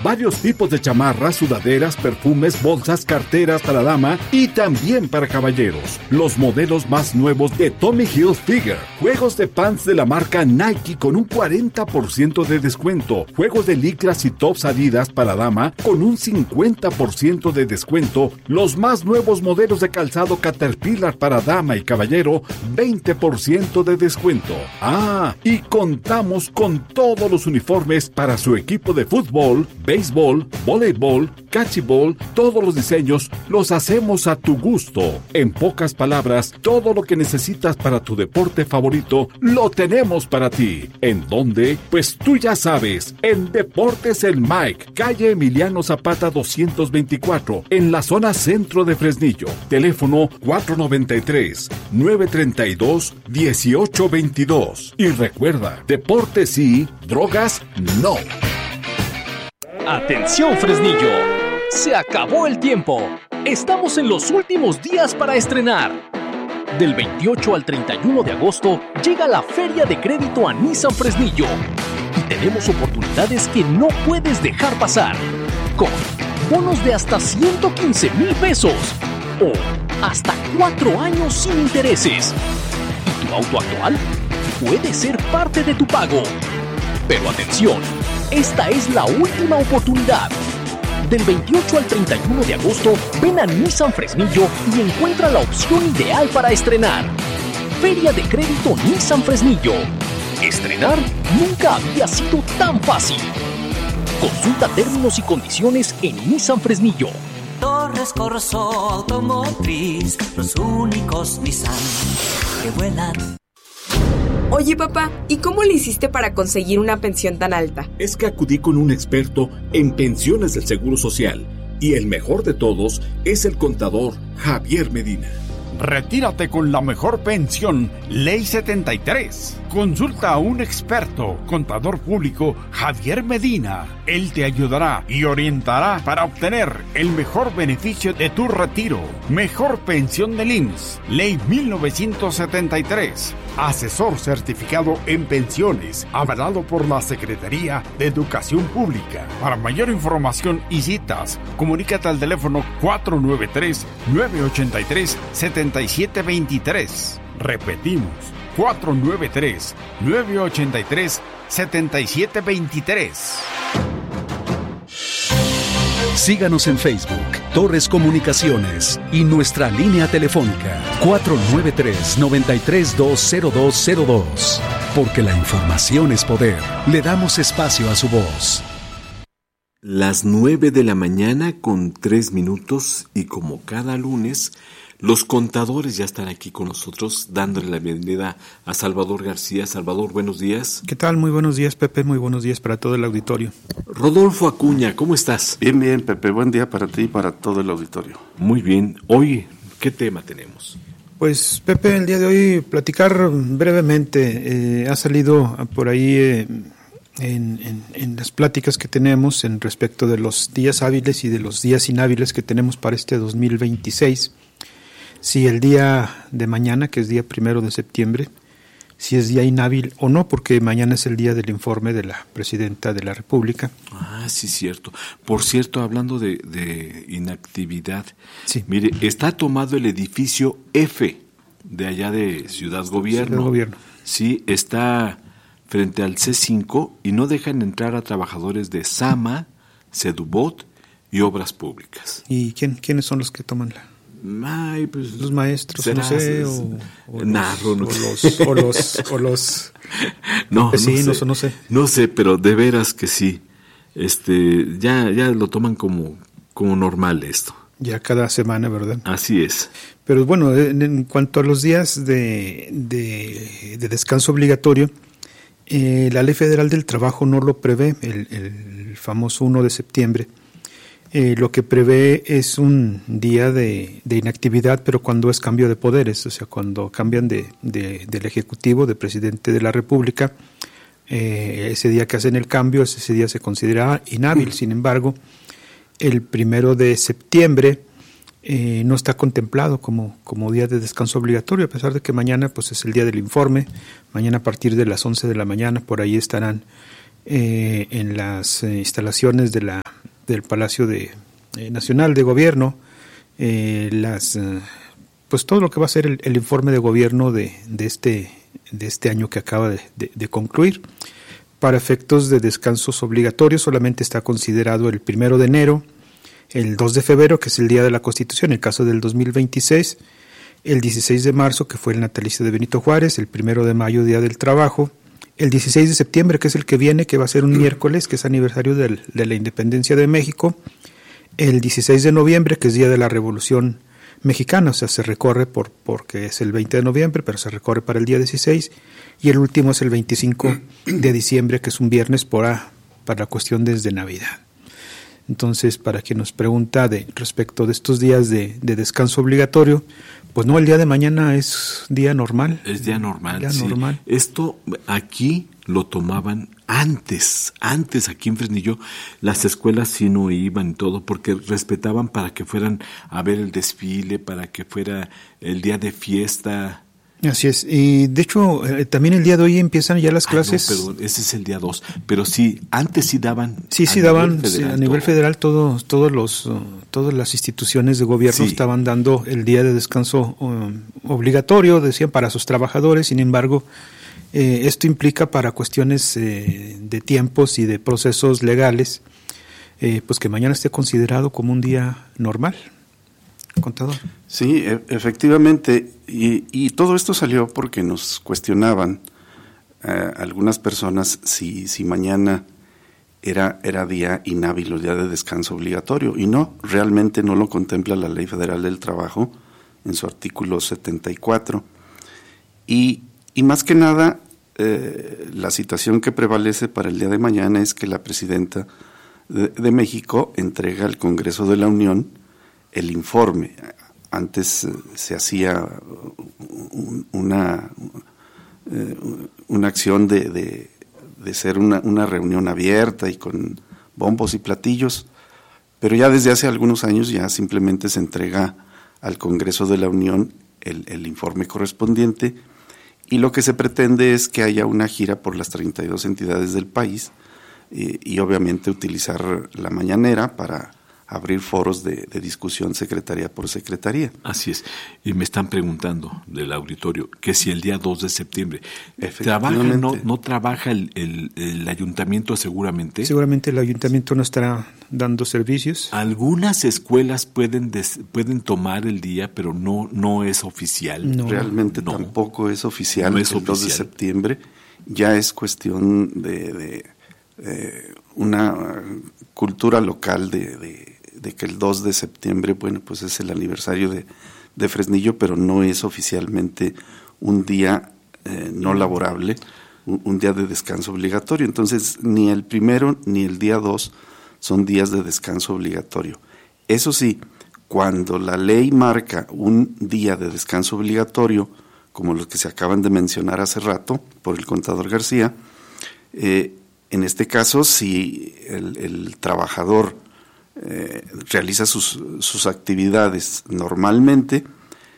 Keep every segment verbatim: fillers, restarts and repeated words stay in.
Varios tipos de chamarras, sudaderas, perfumes, bolsas, carteras para dama y también para caballeros. Los modelos más nuevos de Tommy Hilfiger. Juegos de pants de la marca Nike con un cuarenta por ciento de descuento. Juegos de licras y tops Adidas para dama con un cincuenta por ciento de descuento. Los más nuevos modelos de calzado Caterpillar para dama y caballero, veinte por ciento de descuento. Ah, y contamos con todos los uniformes para su equipo de fútbol, béisbol, voleibol, cachibol. Todos los diseños los hacemos a tu gusto. En pocas palabras, todo lo que necesitas para tu deporte favorito lo tenemos para ti. ¿En dónde? Pues tú ya sabes, en Deportes El Mike, calle Emiliano Zapata doscientos veinticuatro, en la zona centro de Fresnillo. Teléfono cuatro noventa y tres, nueve treinta y dos, dieciocho veintidós. Y recuerda, deporte sí, drogas no. Atención Fresnillo, se acabó el tiempo. Estamos en los últimos días para estrenar. Del veintiocho al treinta y uno de agosto llega la Feria de Crédito a Nissan Fresnillo. Y tenemos oportunidades que no puedes dejar pasar. Con bonos de hasta ciento quince mil pesos. O hasta cuatro años sin intereses. ¿Y tu auto actual? Puede ser parte de tu pago. Pero atención, esta es la última oportunidad. Del veintiocho al treinta y uno de agosto, ven a Nissan Fresnillo y encuentra la opción ideal para estrenar. Feria de Crédito Nissan Fresnillo. Estrenar nunca había sido tan fácil. Consulta términos y condiciones en Nissan Fresnillo. Torres Corso Automotriz, los únicos Nissan que vuelan. Oye, papá, ¿y cómo le hiciste para conseguir una pensión tan alta? Es que acudí con un experto en pensiones del Seguro Social. Y el mejor de todos es el contador Javier Medina. Retírate con la mejor pensión, Ley setenta y tres. Consulta a un experto, contador público Javier Medina. Él te ayudará y orientará para obtener el mejor beneficio de tu retiro. Mejor pensión del I M S S, Ley mil novecientos setenta y tres. Asesor certificado en pensiones, avalado por la Secretaría de Educación Pública. Para mayor información y citas, comunícate al teléfono cuatro nueve tres, nueve ocho tres, siete siete dos tres. Repetimos, cuatro nueve tres, nueve ocho tres, siete siete dos tres. Síganos en Facebook, Torres Comunicaciones, y nuestra línea telefónica cuatro nueve tres, nueve tres dos, cero dos cero dos. Porque la información es poder. Le damos espacio a su voz. Las nueve de la mañana con tres minutos, y como cada lunes, los contadores ya están aquí con nosotros, dándole la bienvenida a Salvador García. Salvador, buenos días. ¿Qué tal? Muy buenos días, Pepe. Muy buenos días para todo el auditorio. Rodolfo Acuña, ¿cómo estás? Bien, bien, Pepe. Buen día para ti y para todo el auditorio. Muy bien. Hoy, ¿qué tema tenemos? Pues, Pepe, el día de hoy platicar brevemente. Eh, ha salido por ahí eh, en, en, en las pláticas que tenemos en respecto de los días hábiles y de los días inhábiles que tenemos para este dos mil veintiséis. Si el día de mañana, que es día primero de septiembre, si es día inhábil o no, porque mañana es el día del informe de la Presidenta de la República. Ah, sí, cierto. Por cierto, hablando de, de inactividad, sí. Mire, está tomado el edificio F de allá de Ciudad Gobierno. Ciudad Gobierno. Sí, está frente al C cinco y no dejan entrar a trabajadores de SAMA, Sedubot y Obras Públicas. ¿Y quién, quiénes son los que toman la...? Ay, pues, los maestros, no sé, o, o, narro, no los, o los o los o los no, vecinos, no sé, o no sé. No sé, pero de veras que sí. Este, ya ya lo toman como como normal esto. Ya cada semana, ¿verdad? Así es. Pero bueno, en, en cuanto a los días de de, de descanso obligatorio, eh, la Ley Federal del Trabajo no lo prevé, el, el famoso uno de septiembre. Eh, lo que prevé es un día de, de inactividad, pero cuando es cambio de poderes, o sea, cuando cambian de, de, del Ejecutivo, de Presidente de la República, eh, ese día que hacen el cambio, ese día se considera inhábil. Sin embargo, el primero de septiembre eh, no está contemplado como, como día de descanso obligatorio, a pesar de que mañana pues es el día del informe. Mañana a partir de las once de la mañana por ahí estarán eh, en las eh, instalaciones de la del Palacio de, eh, Nacional de Gobierno, eh, las, eh, pues todo lo que va a ser el, el informe de gobierno de, de, este, de este año que acaba de, de, de concluir. Para efectos de descansos obligatorios solamente está considerado el primero de enero, el dos de febrero, que es el Día de la Constitución, en el caso del dos mil veintiséis, el dieciséis de marzo, que fue el natalicio de Benito Juárez, el primero de mayo, Día del Trabajo, el dieciséis de septiembre, que es el que viene, que va a ser un miércoles, que es aniversario del, de la Independencia de México, el dieciséis de noviembre, que es Día de la Revolución Mexicana, o sea, se recorre por porque es el veinte de noviembre, pero se recorre para el día dieciséis, y el último es el veinticinco de diciembre, que es un viernes para, para la cuestión desde Navidad. Entonces, para quien nos pregunta de respecto de estos días de, de descanso obligatorio, pues no, el día de mañana es día normal. Es día normal, día sí. normal. Esto aquí lo tomaban antes, antes aquí en Fresnillo, las escuelas sí no iban y todo, porque respetaban para que fueran a ver el desfile, para que fuera el día de fiesta. Así es, y de hecho eh, también el día de hoy empiezan ya las clases. Ah, no, perdón, ese es el día dos, pero sí, antes sí daban. Sí, sí daban, sí, a nivel federal todo, todos los, uh, todas las instituciones de gobierno sí. estaban dando el día de descanso um, obligatorio, decían, para sus trabajadores. Sin embargo, eh, esto implica para cuestiones eh, de tiempos y de procesos legales, eh, pues que mañana esté considerado como un día normal. Contador. Sí, e- efectivamente, y, y todo esto salió porque nos cuestionaban eh, algunas personas si, si mañana era, era día inhábil o día de descanso obligatorio, y no, realmente no lo contempla la Ley Federal del Trabajo en su artículo setenta y cuatro, y, y más que nada eh, la situación que prevalece para el día de mañana es que la Presidenta de, de México entrega al Congreso de la Unión el informe. Antes eh, se hacía un, una, eh, una acción de, de, de ser una, una reunión abierta y con bombos y platillos, pero ya desde hace algunos años ya simplemente se entrega al Congreso de la Unión el, el informe correspondiente, y lo que se pretende es que haya una gira por las treinta y dos entidades del país y, y obviamente utilizar la mañanera para abrir foros de, de discusión secretaría por secretaría. Así es. Y me están preguntando del auditorio que si el día dos de septiembre trabaja, no, no trabaja el, el, el ayuntamiento seguramente. Seguramente el ayuntamiento no estará dando servicios. Algunas escuelas pueden des, pueden tomar el día, pero no no es oficial. No, realmente no. Tampoco es oficial. No es el oficial. dos de septiembre ya es cuestión de, de eh, una cultura local de, de de que el dos de septiembre, bueno, pues es el aniversario de, de Fresnillo, pero no es oficialmente un día eh, no laborable, un, un día de descanso obligatorio. Entonces, ni el primero ni el día dos son días de descanso obligatorio. Eso sí, cuando la ley marca un día de descanso obligatorio, como los que se acaban de mencionar hace rato por el contador García, eh, en este caso, si el, el trabajador Eh, realiza sus, sus actividades normalmente,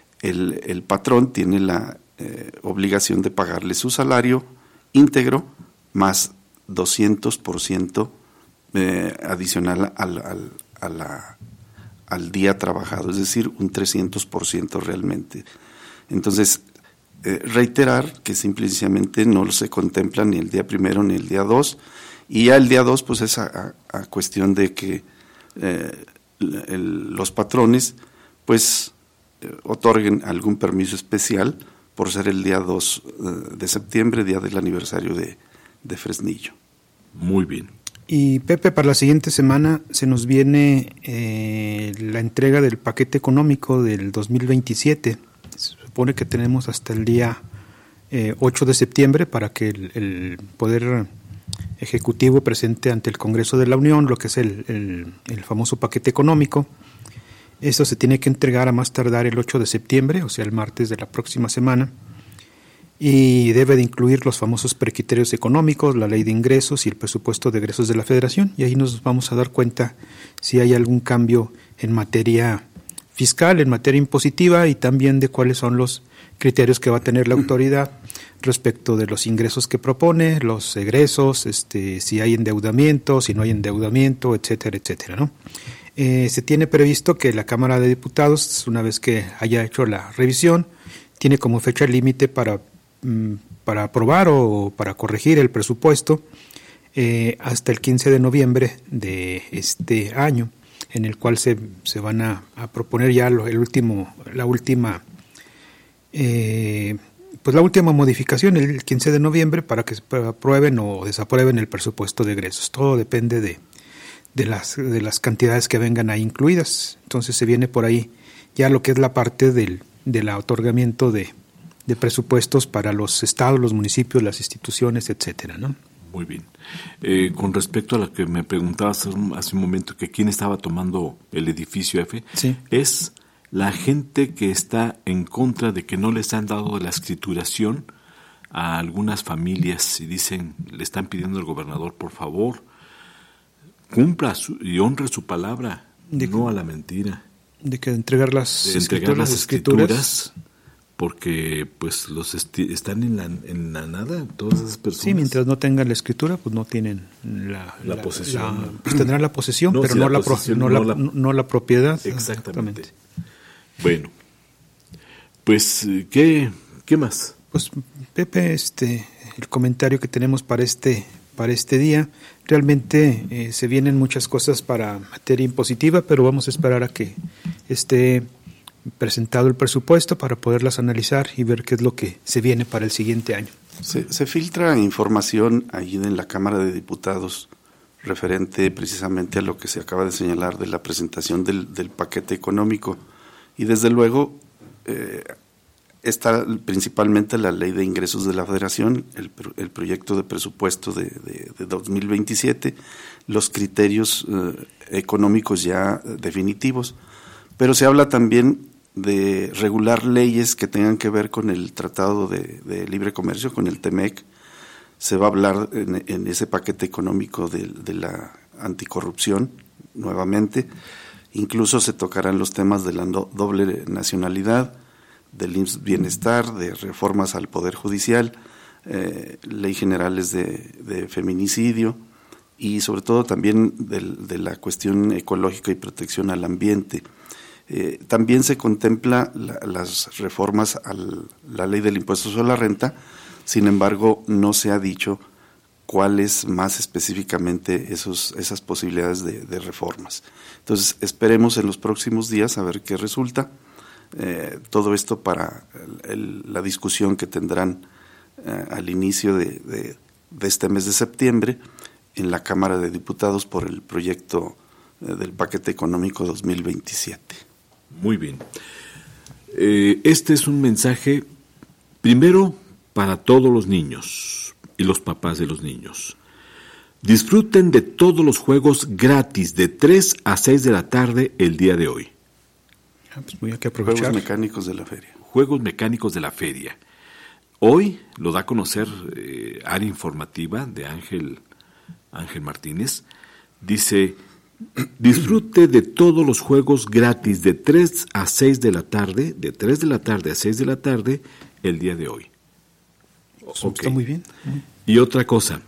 el, el patrón tiene la eh, obligación de pagarle su salario íntegro más doscientos por ciento eh, adicional al, al, a la, al día trabajado, es decir, un trescientos por ciento realmente. Entonces, eh, reiterar que simplemente no se contempla ni el día primero ni el día dos, y ya el día dos pues es a, a, a cuestión de que Eh, el, los patrones pues eh, otorguen algún permiso especial por ser el día dos eh, de septiembre, día del aniversario de, de Fresnillo. Muy bien. Y Pepe, para la siguiente semana se nos viene eh, la entrega del paquete económico del dos mil veintisiete. Se supone que tenemos hasta el día eh, ocho de septiembre para que el, el poder Ejecutivo presente ante el Congreso de la Unión lo que es el, el, el famoso paquete económico. Eso se tiene que entregar a más tardar el ocho de septiembre, o sea, el martes de la próxima semana, y debe de incluir los famosos precriterios económicos, la ley de ingresos y el presupuesto de egresos de la Federación, y ahí nos vamos a dar cuenta si hay algún cambio en materia fiscal, en materia impositiva, y también de cuáles son los criterios que va a tener la autoridad respecto de los ingresos que propone, los egresos, este, si hay endeudamiento, si no hay endeudamiento, etcétera, etcétera, ¿no? Eh, se tiene previsto que la Cámara de Diputados, una vez que haya hecho la revisión, tiene como fecha límite para, mm, para aprobar o para corregir el presupuesto eh, hasta el quince de noviembre de este año, en el cual se, se van a, a proponer ya lo, el último, la última eh, pues la última modificación el quince de noviembre para que se aprueben o desaprueben el presupuesto de egresos. Todo depende de, de las de las cantidades que vengan ahí incluidas. Entonces se viene por ahí ya lo que es la parte del del otorgamiento de, de presupuestos para los estados, los municipios, las instituciones, etcétera, ¿no? Muy bien. Eh, con respecto a lo que me preguntabas hace un, hace un momento, que quién estaba tomando el edificio F, sí. Es la gente que está en contra de que no les han dado la escrituración a algunas familias y dicen, le están pidiendo al gobernador, por favor, cumpla su, y honre su palabra, de no que, a la mentira. De que entregar las, de entregar las escrituras, escrituras porque pues los esti- están en la, en la nada todas esas personas. Sí, mientras no tengan la escritura, pues no tienen la, la, la posesión. La, pues tendrán la posesión, no, pero sí, no, la posesión, pro, no, no, la, la, no la propiedad. Exactamente. exactamente. Bueno, pues, ¿qué, qué más? Pues, Pepe, este, el comentario que tenemos para este, para este día, realmente eh, se vienen muchas cosas para materia impositiva, pero vamos a esperar a que esté presentado el presupuesto para poderlas analizar y ver qué es lo que se viene para el siguiente año. Se, se filtra información ahí en la Cámara de Diputados referente precisamente a lo que se acaba de señalar de la presentación del, del paquete económico y desde luego eh, está principalmente la Ley de Ingresos de la Federación, el, el proyecto de presupuesto de, de, de dos mil veintisiete, los criterios eh, económicos ya definitivos, pero se habla también de regular leyes que tengan que ver con el Tratado de, de Libre Comercio, con el T M E C. Se va a hablar en, en ese paquete económico de, de la anticorrupción nuevamente. Incluso se tocarán los temas de la no, doble nacionalidad, del I M S S Bienestar, de reformas al Poder Judicial, eh, ley generales de, de feminicidio y sobre todo también de, de la cuestión ecológica y protección al ambiente. Eh, también se contempla la, las reformas a la ley del impuesto sobre la renta, sin embargo no se ha dicho cuáles más específicamente esos, esas posibilidades de, de reformas. Entonces esperemos en los próximos días a ver qué resulta. Eh, todo esto para el, el, la discusión que tendrán eh, al inicio de, de, de este mes de septiembre en la Cámara de Diputados por el proyecto eh, del paquete económico dos mil veintisiete. Muy bien. Eh, este es un mensaje, primero, para todos los niños y los papás de los niños. Disfruten de todos los juegos gratis de tres a seis de la tarde el día de hoy. Ah, pues voy a que aprovechar. Juegos mecánicos de la feria. Juegos mecánicos de la feria. Hoy lo da a conocer eh, área informativa de Ángel, Ángel Martínez. Dice... Disfrute de todos los juegos gratis de tres a seis de la tarde, de tres de la tarde a seis de la tarde, el día de hoy. Okay. Está muy bien. Y otra cosa,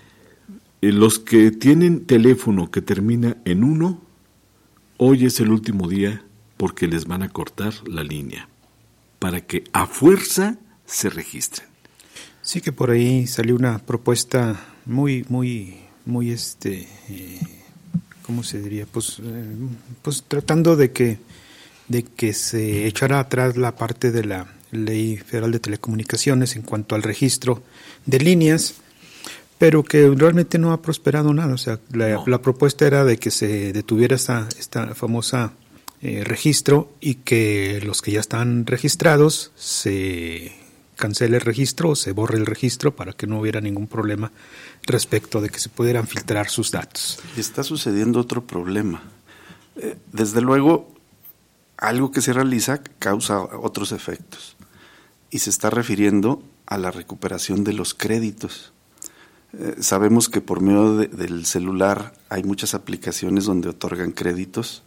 los que tienen teléfono que termina en uno, hoy es el último día porque les van a cortar la línea, para que a fuerza se registren. Sí, que por ahí salió una propuesta muy, muy, muy este... Eh, ¿cómo se diría? Pues, eh, pues tratando de que, de que se echara atrás la parte de la Ley Federal de Telecomunicaciones en cuanto al registro de líneas, pero que realmente no ha prosperado nada. O sea, la, no. la propuesta era de que se detuviera esta, esta famosa eh, registro y que los que ya están registrados se cancele el registro o se borre el registro para que no hubiera ningún problema respecto de que se pudieran filtrar sus datos. Está sucediendo otro problema. Eh, desde luego, algo que se realiza causa otros efectos y se está refiriendo a la recuperación de los créditos. Eh, sabemos que por medio de, del celular hay muchas aplicaciones donde otorgan créditos.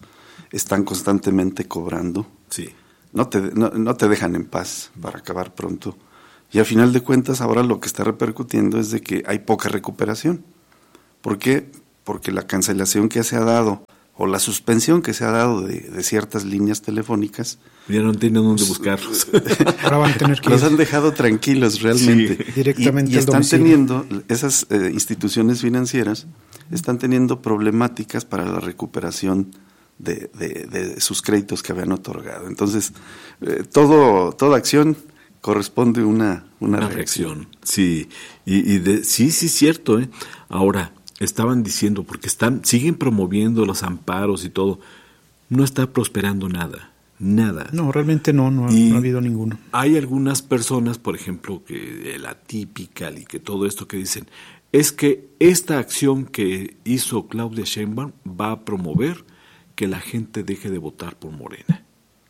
están constantemente cobrando. Sí. No te, no, no te dejan en paz para acabar pronto. Y a final de cuentas ahora lo que está repercutiendo es de que hay poca recuperación. ¿Por qué? Porque la cancelación que se ha dado o la suspensión que se ha dado de, de ciertas líneas telefónicas, ya no tienen dónde buscarlos. Ahora van a tener que los han dejado tranquilos realmente. Sí, directamente y, y están domicilio. teniendo, esas eh, instituciones financieras están teniendo problemáticas para la recuperación de, de, de sus créditos que habían otorgado. Entonces, eh, todo, toda acción corresponde una, una, una reacción. reacción. Sí, y, y de, sí, sí, cierto. ¿eh? Ahora, estaban diciendo, porque están siguen promoviendo los amparos y todo, no está prosperando nada, nada. No, realmente no, no ha, no ha habido ninguno. Hay algunas personas, por ejemplo, que la típica y que todo esto que dicen, es que esta acción que hizo Claudia Sheinbaum va a promover que la gente deje de votar por Morena.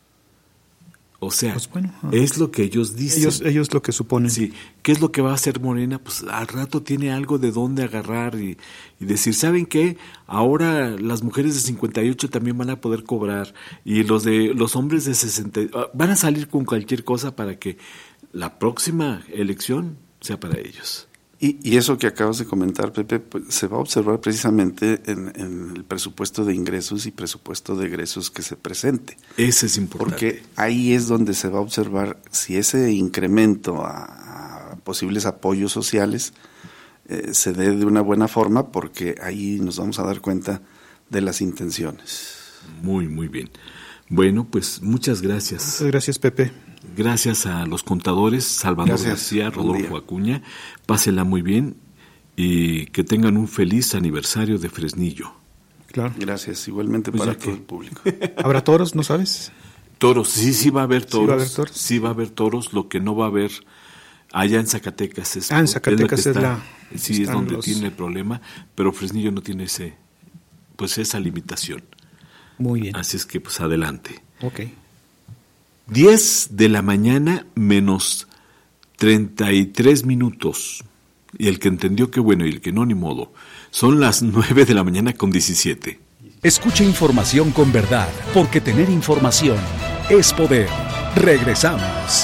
O sea, pues bueno, es lo que ellos dicen. Ellos, ellos lo que suponen. Sí. ¿Qué es lo que va a hacer Morena? Pues al rato tiene algo de dónde agarrar y, y decir, ¿saben qué? Ahora las mujeres de cincuenta y ocho también van a poder cobrar y los de los hombres de sesenta van a salir con cualquier cosa para que la próxima elección sea para ellos. Y, y eso que acabas de comentar, Pepe, pues, se va a observar precisamente en, en el presupuesto de ingresos y presupuesto de egresos que se presente. Ese es importante. Porque ahí es donde se va a observar si ese incremento a, a posibles apoyos sociales eh, se dé de una buena forma, porque ahí nos vamos a dar cuenta de las intenciones. Muy, muy bien. Bueno, pues muchas gracias. Muchas gracias, Pepe. Gracias a los contadores, Salvador Gracias. García, Rodolfo Acuña. Pásela muy bien y que tengan un feliz aniversario de Fresnillo. Claro. Gracias, igualmente Pues para ya todo que- el público. ¿Habrá toros, no sabes? Toros, sí, sí va a haber ¿Sí toros. va a haber toros? Sí va a haber toros. Lo que no va a haber allá en Zacatecas es, Ah, en es Zacatecas lo que es está- la- sí, es están donde los- tiene el problema, pero Fresnillo no tiene ese, pues esa limitación. Muy bien. Así es que pues adelante. Ok. diez de la mañana menos treinta y tres minutos. Y el que entendió, qué bueno, y el que no, ni modo. Son las nueve de la mañana con diecisiete. Escucha información con verdad, porque tener información es poder. Regresamos.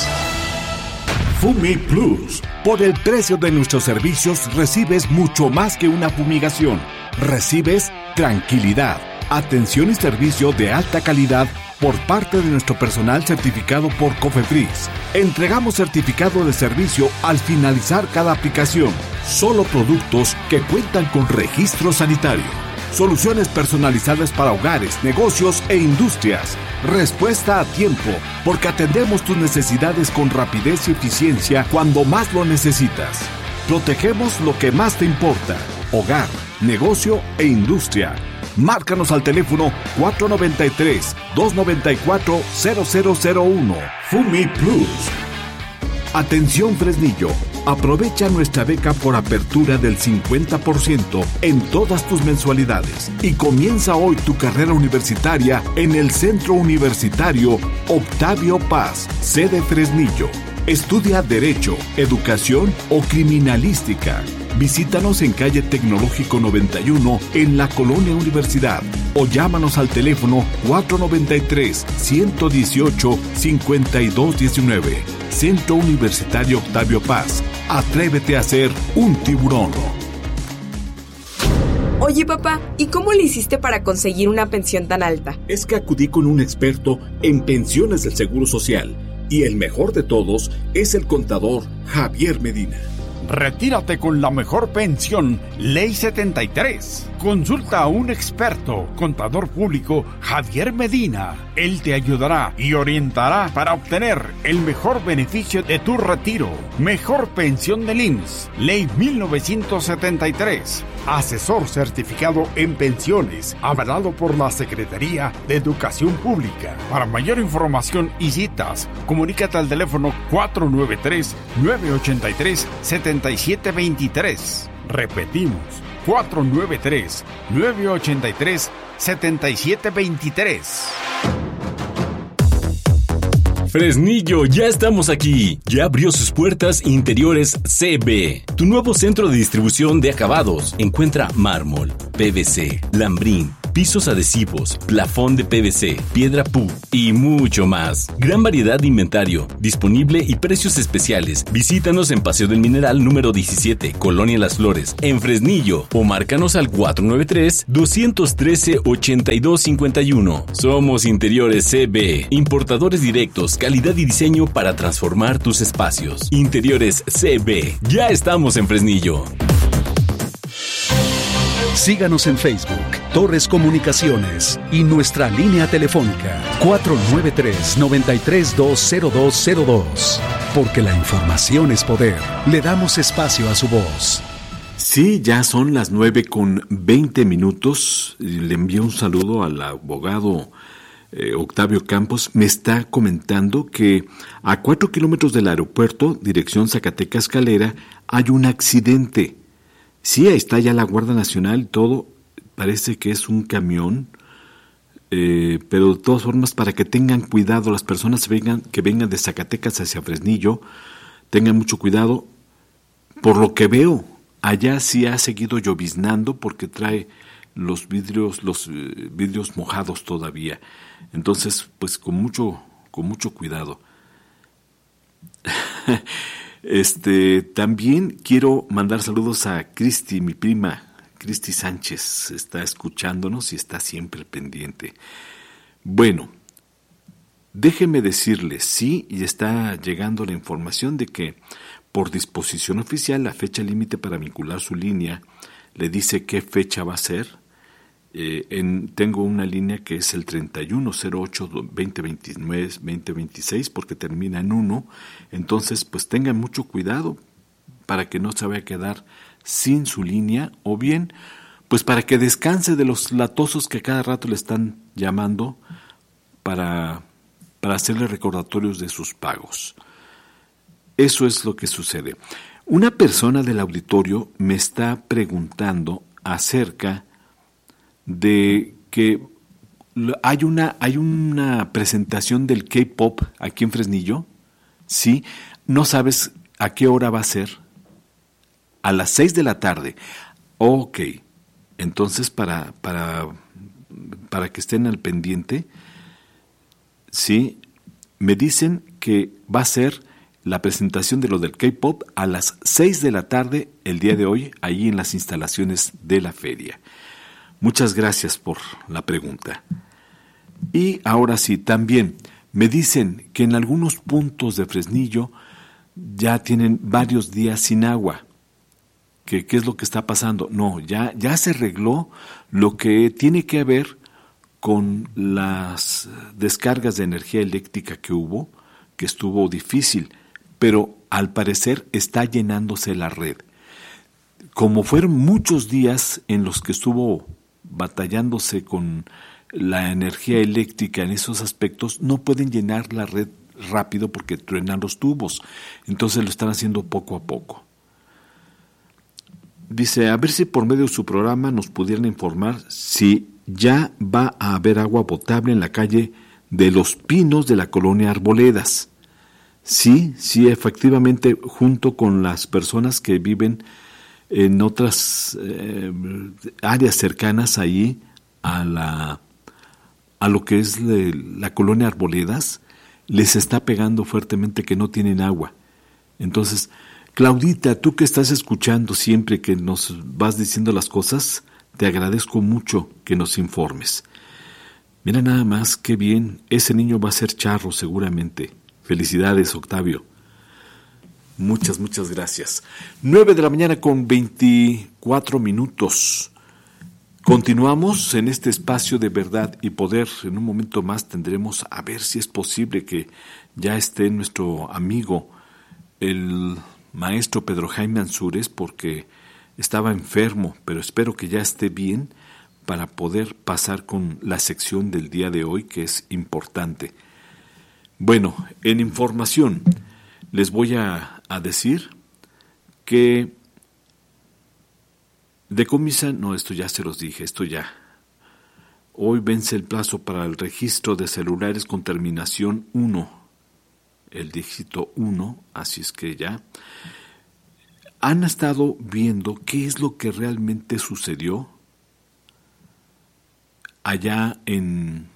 Fumi Plus. Por el precio de nuestros servicios recibes mucho más que una fumigación. Recibes tranquilidad, atención y servicio de alta calidad por parte de nuestro personal certificado por COFEPRIS. Entregamos certificado de servicio al finalizar cada aplicación. Solo productos que cuentan con registro sanitario. Soluciones personalizadas para hogares, negocios e industrias. Respuesta a tiempo, porque atendemos tus necesidades con rapidez y eficiencia cuando más lo necesitas. Protegemos lo que más te importa: hogar, negocio e industria. Márcanos al teléfono cuatro nueve tres, dos nueve cuatro, cero cero cero uno. Fumi Plus. Atención Fresnillo, aprovecha nuestra beca por apertura del cincuenta por ciento en todas tus mensualidades y comienza hoy tu carrera universitaria en el Centro Universitario Octavio Paz, sede Fresnillo. Estudia Derecho, Educación o Criminalística. Visítanos en calle Tecnológico noventa y uno en la Colonia Universidad o llámanos al teléfono cuatro nueve tres, uno uno ocho, cinco dos uno nueve. Centro Universitario Octavio Paz. Atrévete a ser un tiburón. Oye, papá, ¿y cómo le hiciste para conseguir una pensión tan alta? Es que acudí con un experto en pensiones del Seguro Social y el mejor de todos es el contador Javier Medina. Retírate con la mejor pensión, Ley setenta y tres. Consulta a un experto, contador público, Javier Medina. Él te ayudará y orientará para obtener el mejor beneficio de tu retiro. Mejor pensión del I M S S, Ley mil novecientos setenta y tres. Asesor certificado en pensiones, avalado por la Secretaría de Educación Pública. Para mayor información y citas, comunícate al teléfono cuatro nueve tres, nueve ocho tres, siete siete dos tres. Repetimos, cuatro nueve tres, nueve ocho tres, siete siete dos tres. Fresnillo, ya estamos aquí. Ya abrió sus puertas Interiores C B, tu nuevo centro de distribución de acabados. Encuentra mármol, P V C, lambrín, pisos adhesivos, plafón de P V C, piedra P U y mucho más. Gran variedad de inventario, disponible y precios especiales. Visítanos en Paseo del Mineral número diecisiete, Colonia Las Flores, en Fresnillo, o márcanos al cuatro nueve tres, dos uno tres, ocho dos cinco uno. Somos Interiores C B, importadores directos, calidad y diseño para transformar tus espacios. Interiores C B, ya estamos en Fresnillo. Síganos en Facebook, Torres Comunicaciones, y nuestra línea telefónica cuatro nueve tres, nueve tres dos, cero dos cero dos. Porque la información es poder. Le damos espacio a su voz. Sí, ya son las nueve con veinte minutos. Le envío un saludo al abogado eh, Octavio Campos. Me está comentando que a cuatro kilómetros del aeropuerto, dirección Zacatecas Calera, hay un accidente. Sí, ahí está ya la Guardia Nacional y todo. Parece que es un camión. Eh, pero de todas formas, para que tengan cuidado las personas que vengan, que vengan de Zacatecas hacia Fresnillo, tengan mucho cuidado. Por lo que veo, allá sí ha seguido lloviznando porque trae los vidrios, los eh, vidrios mojados todavía. Entonces, pues con mucho, con mucho cuidado. Este, también quiero mandar saludos a Cristi, mi prima, Cristi Sánchez, está escuchándonos y está siempre pendiente. Bueno, déjeme decirles, sí, y está llegando la información de que por disposición oficial la fecha límite para vincular su línea le dice qué fecha va a ser. Eh, en, tengo una línea que es el treinta y uno cero ocho veinte veintinueve veinte veintiséis porque termina en uno. Entonces, pues tengan mucho cuidado para que no se vaya a quedar sin su línea, o bien, pues para que descanse de los latosos que cada rato le están llamando para, para hacerle recordatorios de sus pagos. Eso es lo que sucede. Una persona del auditorio me está preguntando acerca de que hay una, hay una presentación del K-pop aquí en Fresnillo. Sí, no sabes a qué hora va a ser. A las seis de la tarde. Ok, entonces para, para, para que estén al pendiente, sí, me dicen que va a ser la presentación de lo del K-pop a las seis de la tarde el día de hoy, ahí en las instalaciones de la feria. Muchas gracias por la pregunta. Y ahora sí, también me dicen que en algunos puntos de Fresnillo ya tienen varios días sin agua. ¿Qué, qué es lo que está pasando? No, ya, ya se arregló lo que tiene que ver con las descargas de energía eléctrica que hubo, que estuvo difícil, pero al parecer está llenándose la red. Como fueron muchos días en los que estuvo batallándose con la energía eléctrica en esos aspectos, no pueden llenar la red rápido porque truenan los tubos. Entonces lo están haciendo poco a poco. Dice, a ver si por medio de su programa nos pudieran informar si ya va a haber agua potable en la calle de Los Pinos de la colonia Arboledas. Sí, sí, efectivamente, junto con las personas que viven en otras eh, áreas cercanas ahí a la a lo que es de la colonia Arboledas, les está pegando fuertemente que no tienen agua. Entonces, Claudita, tú que estás escuchando siempre que nos vas diciendo las cosas, te agradezco mucho que nos informes. Mira nada más, qué bien, ese niño va a ser charro seguramente. Felicidades, Octavio. Muchas, muchas gracias. Nueve de la mañana con veinticuatro minutos. Continuamos en este espacio de verdad y poder. En un momento más tendremos a ver si es posible que ya esté nuestro amigo, el maestro Pedro Jaime Ansúrez, porque estaba enfermo, pero espero que ya esté bien para poder pasar con la sección del día de hoy, que es importante. Bueno, en información les voy a, a decir que decomisan, no, esto ya se los dije, esto ya. Hoy vence el plazo para el registro de celulares con terminación uno, el dígito uno, así es que ya. ¿Han estado viendo qué es lo que realmente sucedió? allá en,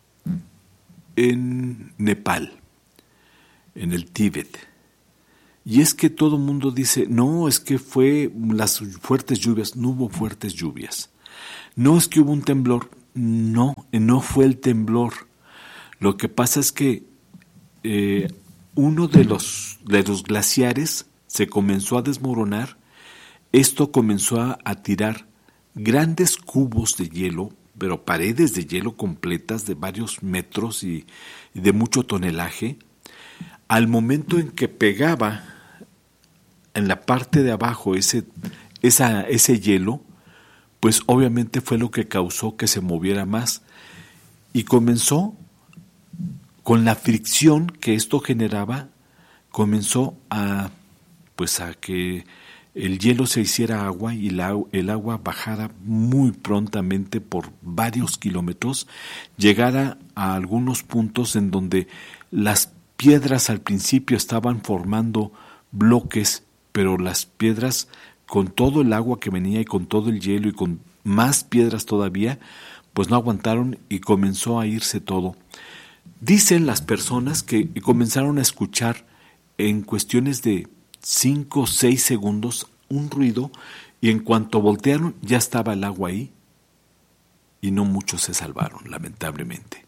en Nepal, en el Tíbet. Y es que todo el mundo dice, no, es que fue las fuertes lluvias. No hubo fuertes lluvias. No es que hubo un temblor. No, no fue el temblor. Lo que pasa es que eh, uno de los, de los glaciares se comenzó a desmoronar. Esto comenzó a, a tirar grandes cubos de hielo, pero paredes de hielo completas de varios metros y, y de mucho tonelaje. Al momento en que pegaba en la parte de abajo ese, esa, ese hielo, pues obviamente fue lo que causó que se moviera más. Y comenzó, con la fricción que esto generaba, comenzó a, pues a que el hielo se hiciera agua y la, el agua bajara muy prontamente por varios kilómetros, llegara a algunos puntos en donde las piedras al principio estaban formando bloques, pero las piedras, con todo el agua que venía y con todo el hielo y con más piedras todavía, pues no aguantaron y comenzó a irse todo. Dicen las personas que comenzaron a escuchar en cuestiones de cinco o seis segundos un ruido, y en cuanto voltearon ya estaba el agua ahí y no muchos se salvaron, lamentablemente.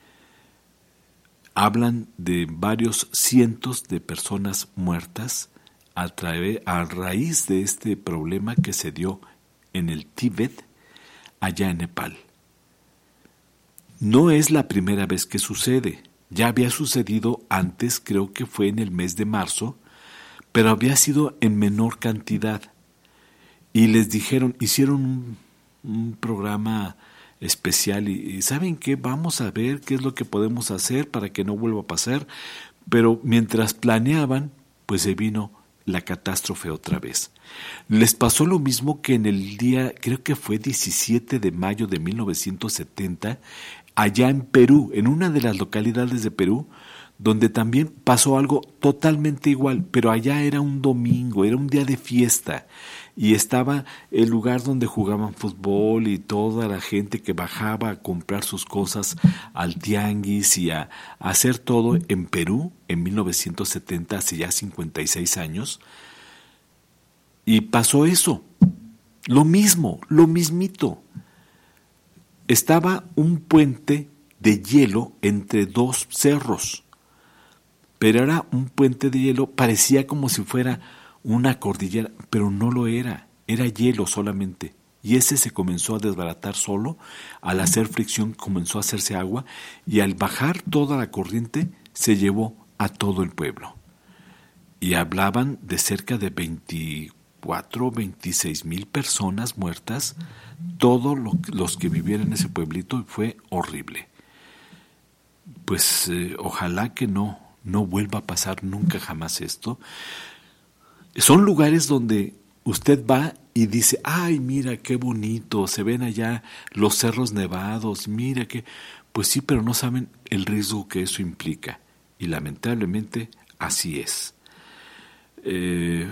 Hablan de varios cientos de personas muertas a, través, a raíz de este problema que se dio en el Tíbet, allá en Nepal. No es la primera vez que sucede, ya había sucedido antes, creo que fue en el mes de marzo, pero había sido en menor cantidad. Y les dijeron, hicieron un, un programa especial y, y ¿saben qué? Vamos a ver qué es lo que podemos hacer para que no vuelva a pasar. Pero mientras planeaban, pues se vino la catástrofe otra vez. Les pasó lo mismo que en el día, creo que fue diecisiete de mayo de mil novecientos setenta, allá en Perú, en una de las localidades de Perú, donde también pasó algo totalmente igual, pero allá era un domingo, era un día de fiesta, y estaba el lugar donde jugaban fútbol y toda la gente que bajaba a comprar sus cosas al tianguis y a, a hacer todo en Perú en mil novecientos setenta, hace ya cincuenta y seis años, y pasó eso, lo mismo, lo mismito. Estaba un puente de hielo entre dos cerros, pero era un puente de hielo, parecía como si fuera una cordillera, pero no lo era, era hielo solamente. Y ese se comenzó a desbaratar solo, al hacer fricción comenzó a hacerse agua, y al bajar toda la corriente se llevó a todo el pueblo. Y hablaban de cerca de veinticuatro, veintiséis mil personas muertas, todos lo, los que vivieron en ese pueblito, fue horrible. Pues eh, ojalá que no, no vuelva a pasar nunca jamás esto. Son lugares donde usted va y dice, ay, mira qué bonito, se ven allá los cerros nevados, mira que... Pues sí, pero no saben el riesgo que eso implica. Y lamentablemente así es. Eh,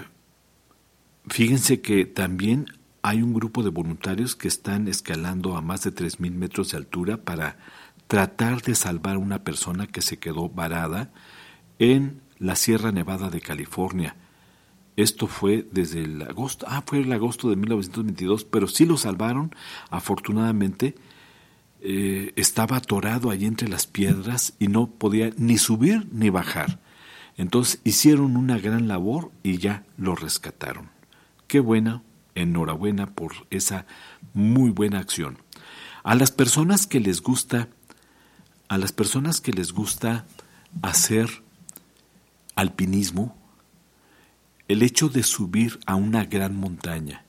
fíjense que también hay un grupo de voluntarios que están escalando a más de tres mil metros de altura para tratar de salvar a una persona que se quedó varada en la Sierra Nevada de California. Esto fue desde el agosto, ah, fue el agosto de mil novecientos veintidós, pero sí lo salvaron, afortunadamente. Eh, estaba atorado allí entre las piedras y no podía ni subir ni bajar. Entonces hicieron una gran labor y ya lo rescataron. Qué buena, enhorabuena por esa muy buena acción. A las personas que les gusta, a las personas que les gusta hacer alpinismo, el hecho de subir a una gran montaña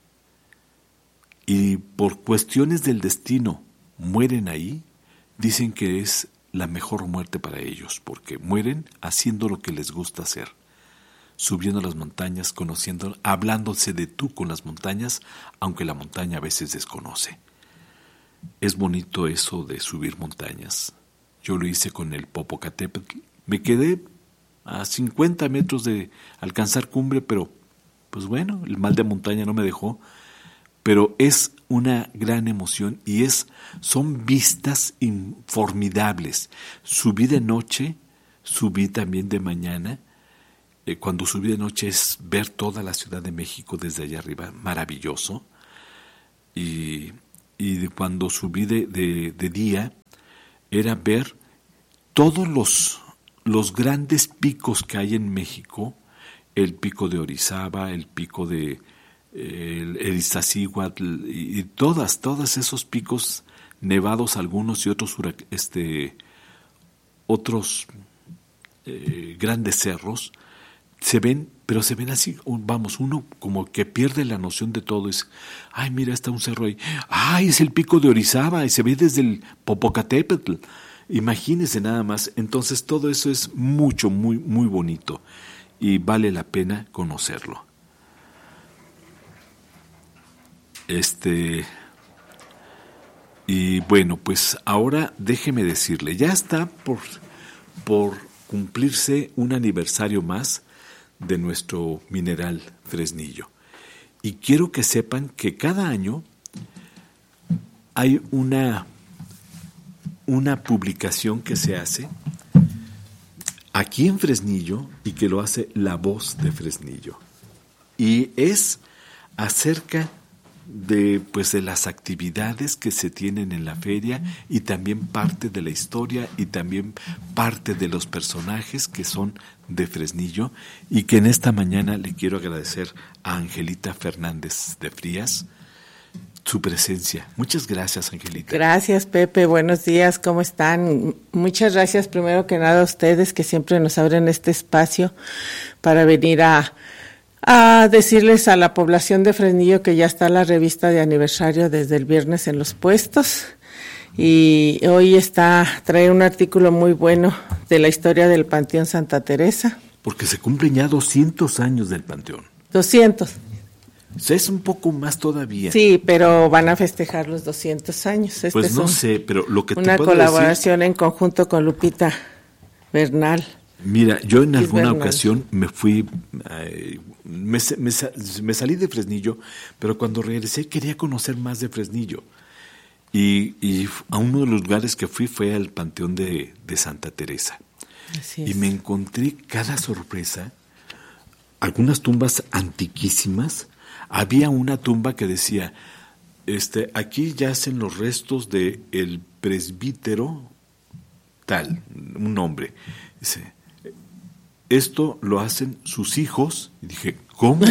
y por cuestiones del destino mueren ahí, dicen que es la mejor muerte para ellos, porque mueren haciendo lo que les gusta hacer, subiendo las montañas, conociendo, hablándose de tú con las montañas, aunque la montaña a veces desconoce. Es bonito eso de subir montañas. Yo lo hice con el Popocatépetl. Me quedé a cincuenta metros de alcanzar cumbre, pero pues bueno, el mal de montaña no me dejó, pero es una gran emoción y es son vistas formidables. Subí de noche, subí también de mañana. Eh, cuando subí de noche es ver toda la Ciudad de México desde allá arriba, maravilloso. Y, y cuando subí de, de, de día era ver todos los, los grandes picos que hay en México, el pico de Orizaba, el pico de el, el Iztaccíhuatl y, y todas, todos esos picos nevados, algunos y otros este otros eh, grandes cerros, se ven, pero se ven así, vamos, uno como que pierde la noción de todo, es, ay, mira, está un cerro ahí, ay, es el pico de Orizaba y se ve desde el Popocatépetl, imagínense nada más, entonces todo eso es mucho, muy, muy bonito y vale la pena conocerlo. Este, y bueno, pues ahora déjeme decirle, ya está por, por cumplirse un aniversario más de nuestro mineral Fresnillo. Y quiero que sepan que cada año hay una, una publicación que se hace aquí en Fresnillo y que lo hace La Voz de Fresnillo. Y es acerca de pues de las actividades que se tienen en la feria y también parte de la historia y también parte de los personajes que son de Fresnillo y que en esta mañana le quiero agradecer a Angelita Fernández de Frías su presencia. Muchas gracias, Angelita. Gracias, Pepe. Buenos días. ¿Cómo están? Muchas gracias primero que nada a ustedes que siempre nos abren este espacio para venir a a decirles a la población de Fresnillo que ya está la revista de aniversario desde el viernes en los puestos y hoy está trae un artículo muy bueno de la historia del Panteón Santa Teresa. Porque se cumplen ya doscientos años del Panteón. doscientos. O sea, es un poco más todavía. Sí, pero van a festejar los doscientos años. Este pues no un, sé, pero lo que te una puedo colaboración decir, en conjunto con Lupita Bernal. Mira, yo en alguna Bernal. ocasión me fui, eh, me, me, me salí de Fresnillo, pero cuando regresé quería conocer más de Fresnillo. Y, y a uno de los lugares que fui fue al Panteón de, de Santa Teresa. Así y es. me encontré cada sorpresa, algunas tumbas antiquísimas. Había una tumba que decía, este, aquí yacen los restos de el presbítero tal, un nombre. Dice, esto lo hacen sus hijos. Y dije, ¿cómo?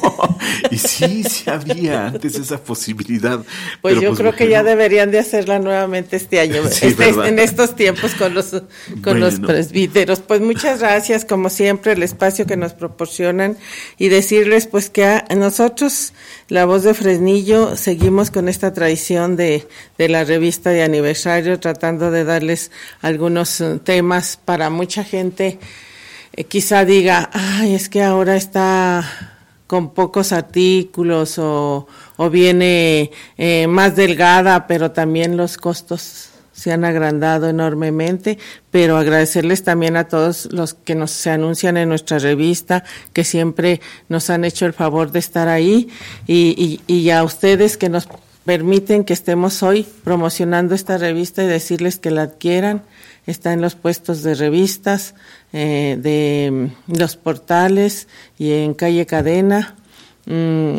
Y sí, sí había antes esa posibilidad. Pues Pero yo pues creo bueno, que ya deberían de hacerla nuevamente este año, Sí, este, ¿verdad? en estos tiempos con los con Bueno. los presbíteros. Pues muchas gracias, como siempre, el espacio que nos proporcionan y decirles pues que a nosotros, La Voz de Fresnillo, seguimos con esta tradición de, de la revista de aniversario, tratando de darles algunos uh, temas para mucha gente. Eh, quizá diga, ay, es que ahora está con pocos artículos o, o viene eh, más delgada, pero también los costos se han agrandado enormemente, pero agradecerles también a todos los que nos se anuncian en nuestra revista, que siempre nos han hecho el favor de estar ahí, y, y, y a ustedes que nos permiten que estemos hoy promocionando esta revista y decirles que la adquieran. Está en los puestos de revistas, eh, de los portales y en calle Cadena mmm,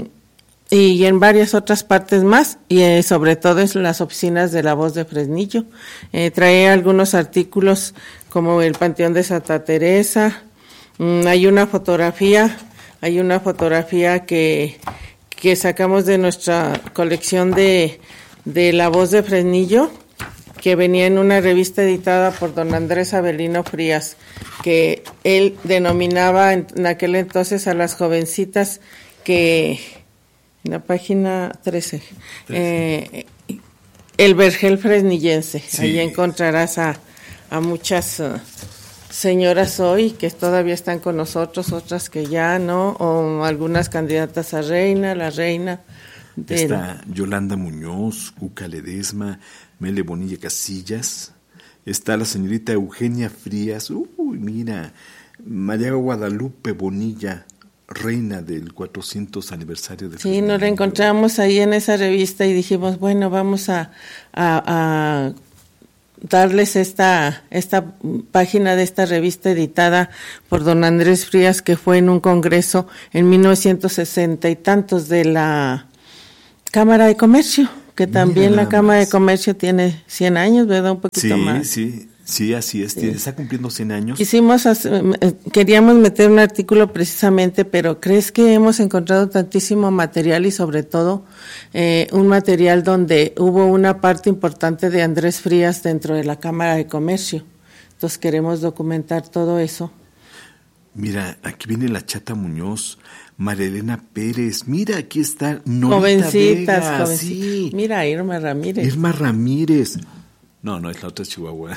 y en varias otras partes más, y eh, sobre todo en las oficinas de La Voz de Fresnillo. Eh, trae algunos artículos como el Panteón de Santa Teresa. Mm, hay una fotografía, hay una fotografía que, que sacamos de nuestra colección de, de La Voz de Fresnillo, que venía en una revista editada por don Andrés Avelino Frías, que él denominaba en, en aquel entonces a las jovencitas que, en la página trece, eh, el vergel fresnillense. Sí. Ahí encontrarás a, a muchas uh, señoras hoy que todavía están con nosotros, otras que ya no, o algunas candidatas a reina, la reina. Del... Está Yolanda Muñoz, Cuca Ledesma, Mele Bonilla Casillas, está la señorita Eugenia Frías, uy, mira, María Guadalupe Bonilla, reina del cuatrocientos aniversario de Sí, Fresnillo. nos la encontramos ahí en esa revista y dijimos, bueno, vamos a, a, a darles esta, esta página de esta revista editada por don Andrés Frías, que fue en un congreso en mil novecientos sesenta y tantos de la Cámara de Comercio, que también Mira, la Cámara más. de Comercio tiene cien años, ¿verdad? Un poquito Sí, más. sí, sí, así es. Sí. Está cumpliendo cien años. Quisimos, hacer- queríamos meter un artículo precisamente, pero ¿crees que hemos encontrado tantísimo material y sobre todo eh, un material donde hubo una parte importante de Andrés Frías dentro de la Cámara de Comercio? Entonces queremos documentar todo eso. Mira, aquí viene la Chata Muñoz, María Elena Pérez. Mira, aquí está Norita Jovencitas, Vega, jovencitas. sí. Mira, Irma Ramírez. Irma Ramírez. No, no, es la otra Chihuahua.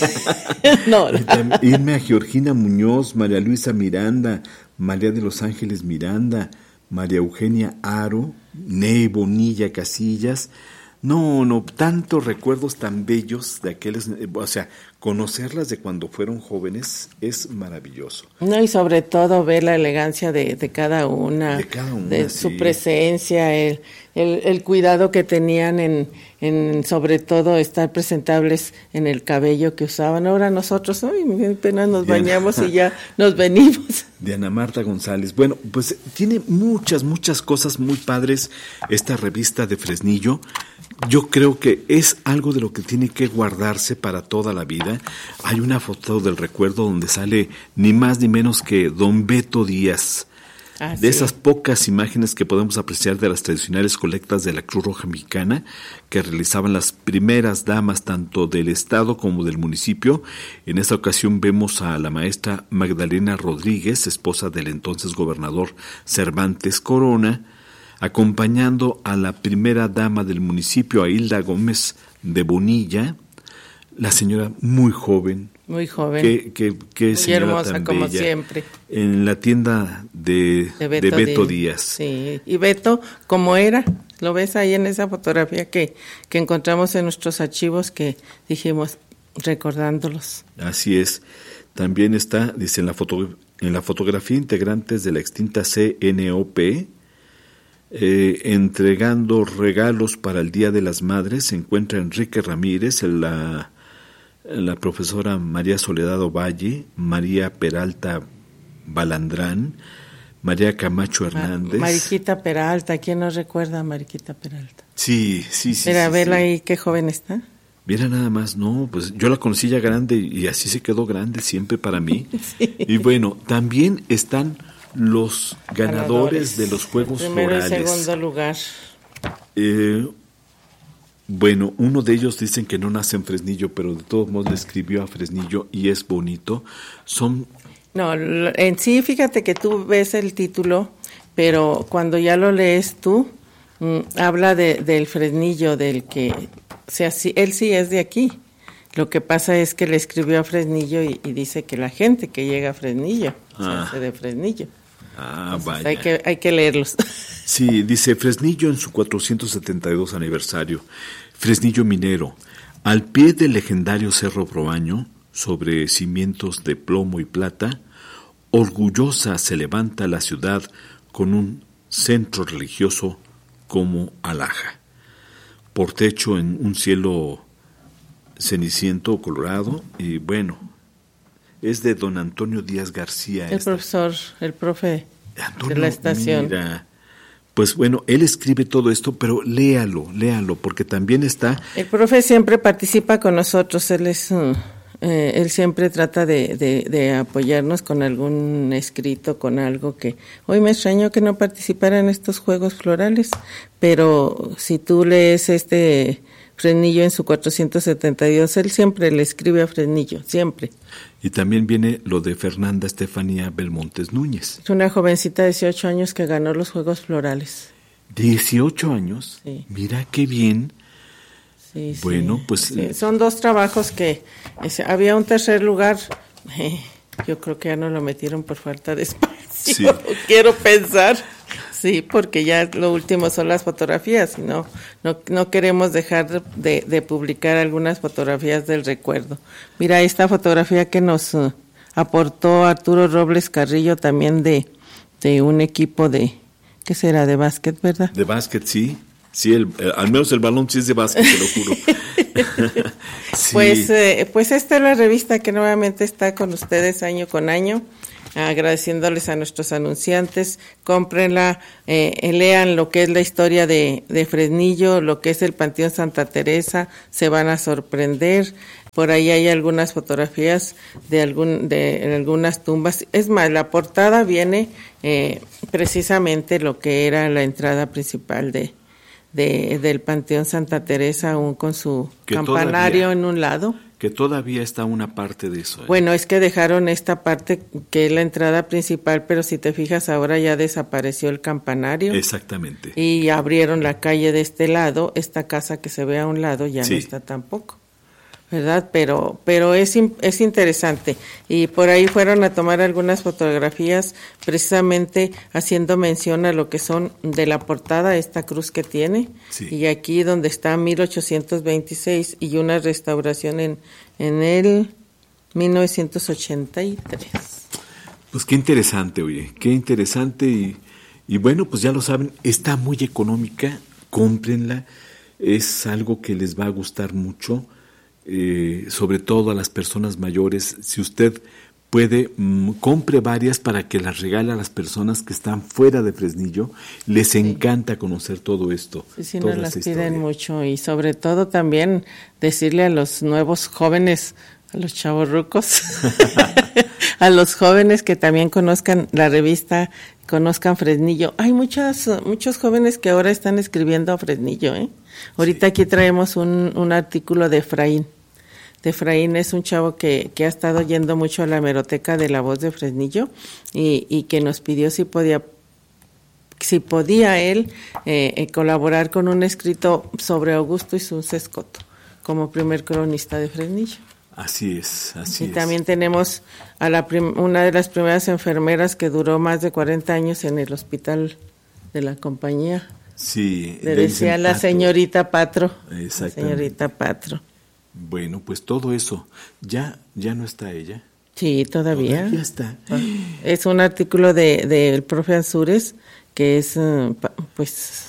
No, Irma Georgina Muñoz, María Luisa Miranda, María de los Ángeles Miranda, María Eugenia Aro, Ney Bonilla Casillas. No, no, tantos recuerdos tan bellos de aquellos, eh, o sea, conocerlas de cuando fueron jóvenes es maravilloso. No, y sobre todo ver la elegancia de, de cada una, De cada una, de sí. su presencia, el, el, el cuidado que tenían en, en, sobre todo, estar presentables en el cabello que usaban. Ahora nosotros, ay, apenas nos Diana. bañamos y ya nos venimos. Diana Marta González. Bueno, pues tiene muchas, muchas cosas muy padres esta revista de Fresnillo. Yo creo que es algo de lo que tiene que guardarse para toda la vida. Hay una foto del recuerdo donde sale ni más ni menos que don Beto Díaz. Ah, De sí. esas pocas imágenes que podemos apreciar de las tradicionales colectas de la Cruz Roja Mexicana que realizaban las primeras damas tanto del estado como del municipio. En esta ocasión vemos a la maestra Magdalena Rodríguez, esposa del entonces gobernador Cervantes Corona, acompañando a la primera dama del municipio, a Hilda Gómez de Bonilla, la señora muy joven. Muy joven. Qué, qué, qué Muy señora hermosa, tan como bella. siempre. En la tienda de, De de Beto, Beto Díaz. Díaz. Sí, y Beto, como era, lo ves ahí en esa fotografía que, que encontramos en nuestros archivos que dijimos, recordándolos. Así es. También está, dice, en la, foto, en la fotografía integrantes de la extinta C N O P, eh, entregando regalos para el Día de las Madres, se encuentra Enrique Ramírez, la, la profesora María Soledad Ovalle, María Peralta Balandrán, María Camacho Hernández. Mariquita Peralta, ¿quién nos recuerda a Mariquita Peralta? Sí, sí, sí. Mira, sí, vela sí. ahí, qué joven está. Mira nada más, no, pues yo la conocí ya grande y así se quedó grande siempre para mí. Sí. Y bueno, también están los ganadores, ganadores. de los Juegos Primero Florales. Primero y segundo lugar. Eh, bueno, uno de ellos dicen que no nace en Fresnillo, pero de todos modos le escribió a Fresnillo y es bonito. Son... No, en sí, fíjate que tú ves el título, pero cuando ya lo lees tú, mmm, habla de, del Fresnillo, del que... O sea, sí, él sí es de aquí. Lo que pasa es que le escribió a Fresnillo y, y dice que la gente que llega a Fresnillo ah. se hace de Fresnillo. Ah, Entonces, vaya. Hay que, hay que leerlos. Sí, dice Fresnillo en su cuatrocientos setenta y dos aniversario. Fresnillo minero, al pie del legendario Cerro Proaño, sobre cimientos de plomo y plata, orgullosa se levanta la ciudad con un centro religioso como alhaja. Por techo en un cielo ceniciento o colorado, y bueno, es de don Antonio Díaz García. El esta. profesor, el profe Antonio, de la estación. Mira, pues bueno, él escribe todo esto, pero léalo, léalo, porque también está... El profe siempre participa con nosotros, él es... Uh, eh, él siempre trata de, de, de apoyarnos con algún escrito, con algo que... Hoy me extrañó que no participara en estos Juegos Florales, pero si tú lees este Fresnillo en su cuatrocientos setenta y dos, él siempre le escribe a Fresnillo, siempre. Y también viene lo de Fernanda Estefanía Belmontes Núñez. Es una jovencita de dieciocho años que ganó los Juegos Florales. ¿dieciocho años? Sí. Mira qué bien. Sí, bueno, sí, pues... Sí. Son dos trabajos que... Es, había un tercer lugar, eh, yo creo que ya no lo metieron por falta de espacio, sí. Quiero pensar. Sí, porque ya lo último son las fotografías, y no, no, no queremos dejar de, de publicar algunas fotografías del recuerdo. Mira esta fotografía que nos uh, aportó Arturo Robles Carrillo también de, de un equipo de, ¿qué será? De básquet, ¿verdad? De básquet, sí. Sí, el, el, al menos el balón sí es de básquet, te lo juro. Sí. Pues, eh, pues esta es la revista que nuevamente está con ustedes año con año, agradeciéndoles a nuestros anunciantes. Cómprenla, eh, lean lo que es la historia de, de Fresnillo, lo que es el Panteón Santa Teresa, se van a sorprender. Por ahí hay algunas fotografías de algún de algunas tumbas. Es más, la portada viene eh, precisamente lo que era la entrada principal de De, del Panteón Santa Teresa, aún con su que campanario todavía, en un lado. Que todavía está una parte de eso. ¿eh? Bueno, es que dejaron esta parte que es la entrada principal, pero si te fijas ahora ya desapareció el campanario. Exactamente. Y abrieron la calle de este lado, esta casa que se ve a un lado ya sí. no está tampoco, ¿verdad? Pero pero es es interesante, y por ahí fueron a tomar algunas fotografías precisamente haciendo mención a lo que son de la portada, esta cruz que tiene, sí. y aquí donde está mil ochocientos veintiséis y una restauración en en el mil novecientos ochenta y tres. Pues qué interesante, oye, qué interesante, y, y bueno, pues ya lo saben, está muy económica, cómprenla, es algo que les va a gustar mucho. Eh, sobre todo a las personas mayores, si usted puede, mmm, compre varias para que las regale a las personas que están fuera de Fresnillo, les sí. encanta conocer todo esto. Sí, sí, nos las piden mucho, y sobre todo también decirle a los nuevos jóvenes, a los chavorrucos, a los jóvenes que también conozcan la revista, conozcan Fresnillo. Hay muchas, muchos jóvenes que ahora están escribiendo a Fresnillo, ¿eh? Ahorita sí. aquí traemos un, un artículo de Efraín. De Efraín es un chavo que, que ha estado yendo mucho a la hemeroteca de La Voz de Fresnillo, y, y que nos pidió si podía si podía él eh, eh, colaborar con un escrito sobre Augusto Isunza Escoto como primer cronista de Fresnillo. Así es, así y es. Y también tenemos a la prim- una de las primeras enfermeras que duró más de cuarenta años en el hospital de la compañía. Sí. Le decía la Patro. señorita Patro. Exactamente. La señorita Patro. Bueno, pues todo eso, ¿ya ya no está ella? Sí, todavía. Todavía está. Es un artículo de del profe Ansúrez, que es, pues,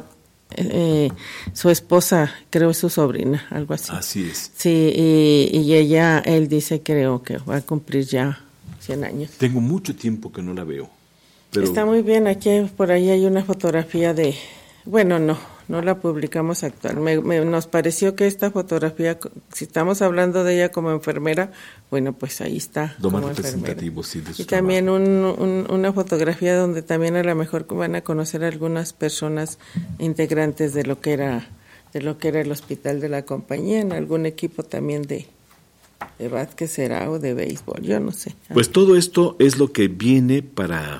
eh, su esposa, creo es su sobrina, algo así. Así es. Sí, y, y ella, él dice, creo que va a cumplir ya cien años. Tengo mucho tiempo que no la veo. Pero... Está muy bien, aquí por ahí hay una fotografía de, bueno, no, no la publicamos actual. Me, me, nos pareció que esta fotografía, si estamos hablando de ella como enfermera, bueno, pues ahí está. Lo como más representativo, sí, de su Y también un, trabajo. un, una fotografía donde también a lo mejor van a conocer algunas personas integrantes de lo que era, de lo que era el hospital de la compañía, en algún equipo también de, de básquet será o de béisbol, yo no sé. Pues todo esto es lo que viene para,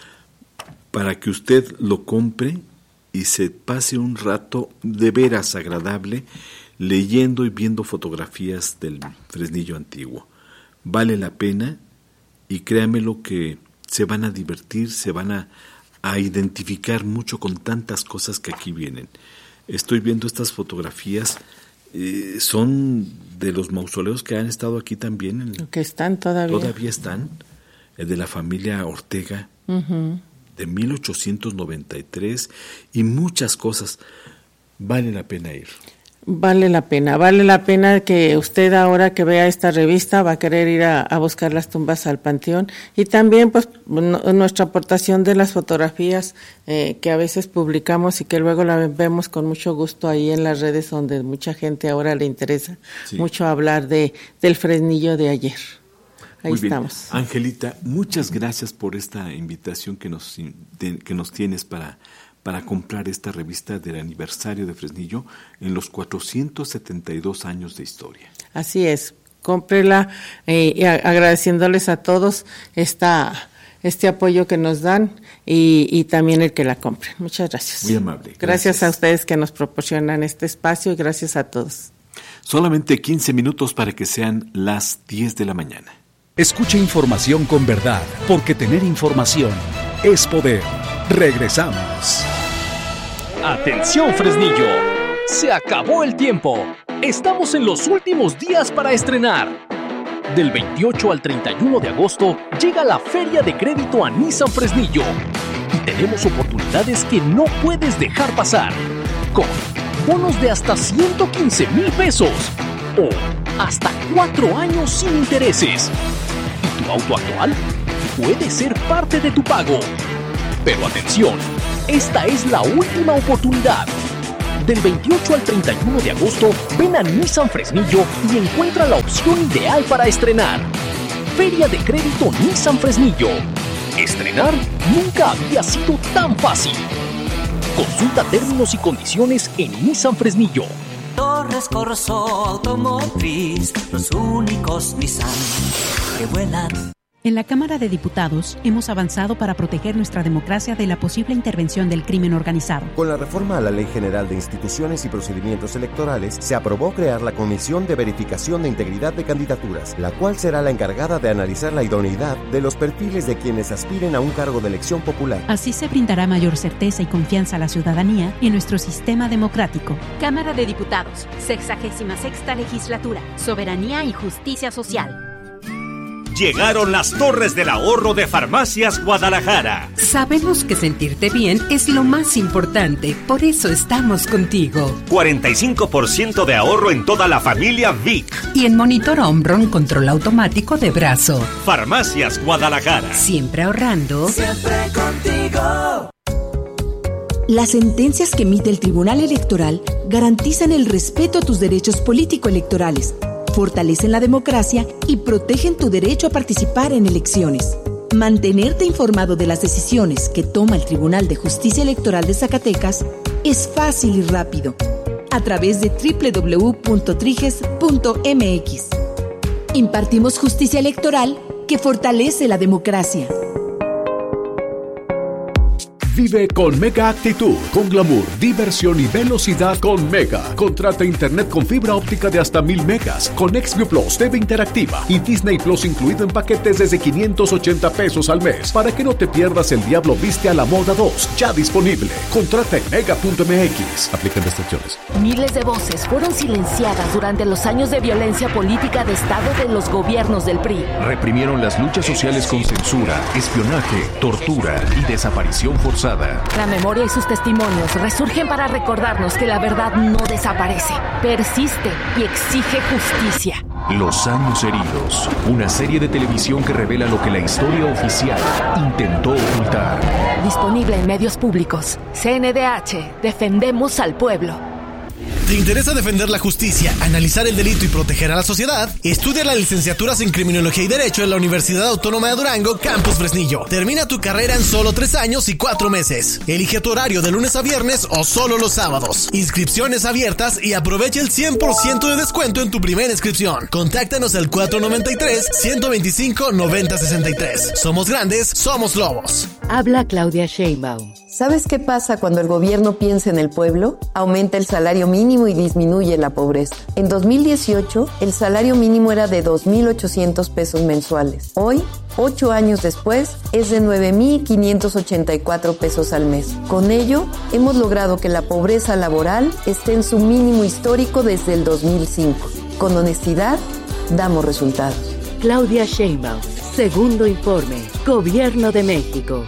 para que usted lo compre y se pase un rato de veras agradable leyendo y viendo fotografías del Fresnillo antiguo. Vale la pena, y créamelo que se van a divertir, se van a, a identificar mucho con tantas cosas que aquí vienen. Estoy viendo estas fotografías, eh, son de los mausoleos que han estado aquí también. En, que están todavía. Todavía están, el de la familia Ortega. Uh-huh. De mil ochocientos noventa y tres, y muchas cosas. Vale la pena ir. Vale la pena, vale la pena que usted ahora que vea esta revista va a querer ir a, a buscar las tumbas al panteón, y también pues no, nuestra aportación de las fotografías eh, que a veces publicamos y que luego la vemos con mucho gusto ahí en las redes, donde mucha gente ahora le interesa sí. mucho hablar de del Fresnillo de ayer. Ahí Muy bien. estamos. Angelita, muchas gracias por esta invitación que nos, de, que nos tienes para, para comprar esta revista del aniversario de Fresnillo en los cuatrocientos setenta y dos años de historia. Así es, cómprela, eh, y a, agradeciéndoles a todos esta, este apoyo que nos dan, y, y también el que la compren. Muchas gracias. Muy amable. Gracias. Gracias a ustedes que nos proporcionan este espacio, y gracias a todos. Solamente quince minutos para que sean las diez de la mañana. Escuche información con verdad, porque tener información es poder. Regresamos. Atención, Fresnillo. Se acabó el tiempo. Estamos en los últimos días para estrenar. Del veintiocho al treinta y uno de agosto llega la Feria de Crédito a Nissan Fresnillo. Y tenemos oportunidades que no puedes dejar pasar. Con bonos de hasta ciento quince mil pesos. O hasta cuatro años sin intereses. ¿Y tu auto actual? Puede ser parte de tu pago. Pero atención, esta es la última oportunidad. Del veintiocho al treinta y uno de agosto, ven a Nissan Fresnillo y encuentra la opción ideal para estrenar. Feria de Crédito Nissan Fresnillo. Estrenar nunca había sido tan fácil. Consulta términos y condiciones en Nissan Fresnillo. Torres Corso Automotriz, los únicos Nissan que vuelan. En la Cámara de Diputados hemos avanzado para proteger nuestra democracia de la posible intervención del crimen organizado. Con la reforma a la Ley General de Instituciones y Procedimientos Electorales, se aprobó crear la Comisión de Verificación de Integridad de Candidaturas, la cual será la encargada de analizar la idoneidad de los perfiles de quienes aspiren a un cargo de elección popular. Así se brindará mayor certeza y confianza a la ciudadanía en nuestro sistema democrático. Cámara de Diputados, sexagésima sexta Legislatura, Soberanía y Justicia Social. Llegaron las Torres del Ahorro de Farmacias Guadalajara. Sabemos que sentirte bien es lo más importante, por eso estamos contigo. cuarenta y cinco por ciento de ahorro en toda la familia Vic. Y en Monitor Omron control automático de brazo. Farmacias Guadalajara. Siempre ahorrando. Siempre contigo. Las sentencias que emite el Tribunal Electoral garantizan el respeto a tus derechos político-electorales, fortalecen la democracia y protegen tu derecho a participar en elecciones. Mantenerte informado de las decisiones que toma el Tribunal de Justicia Electoral de Zacatecas es fácil y rápido, a través de doble u doble u doble u punto triges punto eme equis. Impartimos justicia electoral que fortalece la democracia. Vive con Mega Actitud, con glamour, diversión y velocidad con Mega. Contrata internet con fibra óptica de hasta mil megas, con XView Plus, T V interactiva y Disney Plus incluido en paquetes desde quinientos ochenta pesos al mes. Para que no te pierdas El Diablo Viste a la Moda dos, ya disponible. Contrata en mega punto eme equis. Aplican restricciones. Miles de voces fueron silenciadas durante los años de violencia política de Estado de los gobiernos del P R I. Reprimieron las luchas sociales con censura, espionaje, tortura y desaparición forzada. La memoria y sus testimonios resurgen para recordarnos que la verdad no desaparece, persiste y exige justicia. Los años heridos, una serie de televisión que revela lo que la historia oficial intentó ocultar. Disponible en medios públicos. C N D H, defendemos al pueblo. ¿Te interesa defender la justicia, analizar el delito y proteger a la sociedad? Estudia las licenciaturas en Criminología y Derecho en la Universidad Autónoma de Durango, Campus Fresnillo. Termina tu carrera en solo tres años y cuatro meses. Elige tu horario de lunes a viernes o solo los sábados. Inscripciones abiertas y aprovecha el cien por ciento de descuento en tu primera inscripción. Contáctanos al cuatro noventa y tres, ciento veinticinco, noventa sesenta y tres. Somos grandes, somos lobos. Habla Claudia Sheinbaum. ¿Sabes qué pasa cuando el gobierno piensa en el pueblo? Aumenta el salario mínimo y disminuye la pobreza. En dos mil dieciocho, el salario mínimo era de dos mil ochocientos pesos mensuales. Hoy, ocho años después, es de nueve mil quinientos ochenta y cuatro pesos al mes. Con ello, hemos logrado que la pobreza laboral esté en su mínimo histórico desde el dos mil cinco. Con honestidad, damos resultados. Claudia Sheinbaum, segundo informe, Gobierno de México.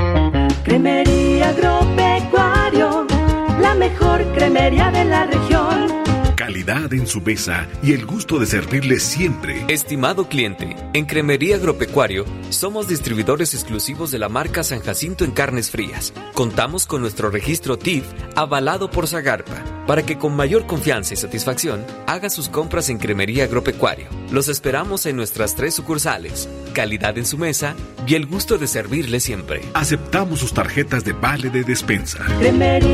Cremería Agropecuario, la mejor cremería de la región. Calidad en su mesa y el gusto de servirle siempre. Estimado cliente, en Cremería Agropecuario somos distribuidores exclusivos de la marca San Jacinto en carnes frías. Contamos con nuestro registro T I F avalado por Zagarpa para que con mayor confianza y satisfacción haga sus compras en Cremería Agropecuario. Los esperamos en nuestras tres sucursales. Calidad en su mesa y el gusto de servirle siempre. Aceptamos sus tarjetas de vale de despensa. Cremería